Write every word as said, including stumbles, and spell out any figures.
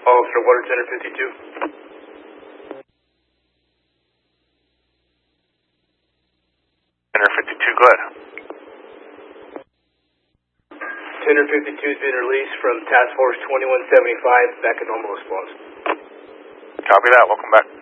Officer Water Center fifty-two. Center fifty-two, go ahead. Center fifty-two has been released from Task Force twenty-one seventy-five, back at normal response. Copy that, welcome back.